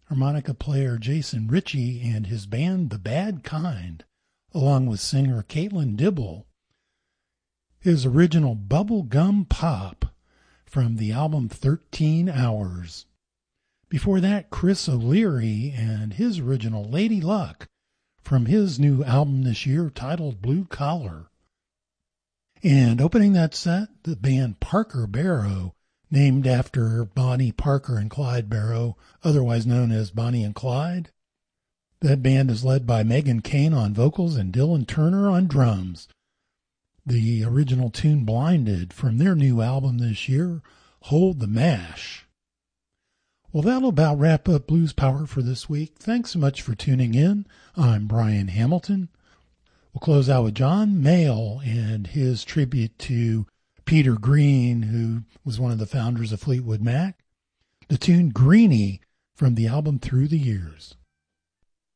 harmonica player Jason Ritchie and his band The Bad Kind, along with singer Caitlin Dibble. His original Bubblegum Pop from the album 13 Hours. Before that, Chris O'Leary and his original Lady Luck from his new album this year titled Blue Collar. And opening that set, the band Parker Barrow, named after Bonnie Parker and Clyde Barrow, otherwise known as Bonnie and Clyde. That band is led by Megan Kane on vocals and Dylan Turner on drums. The original tune Blinded from their new album this year, Hold the Mash. Well, that'll about wrap up Blues Power for this week. Thanks so much for tuning in. I'm Brian Hamilton. We'll close out with John Mayall and his tribute to Peter Green, who was one of the founders of Fleetwood Mac. The tune Greenie from the album Through the Years.